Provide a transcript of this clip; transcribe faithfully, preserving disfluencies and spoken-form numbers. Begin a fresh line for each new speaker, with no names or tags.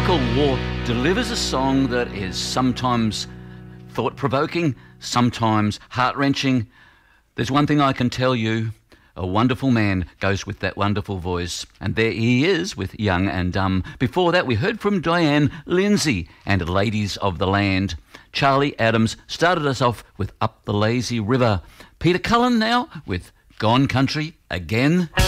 Michael Waugh delivers a song that is sometimes thought-provoking, sometimes heart-wrenching. There's one thing I can tell you, a wonderful man goes with that wonderful voice. And there he is with Young and Dumb. Before that, we heard from Diane Lindsay and Ladies of the Land. Charlie Adams started us off with Up the Lazy River. Peter Cullen now with Gone Country Again.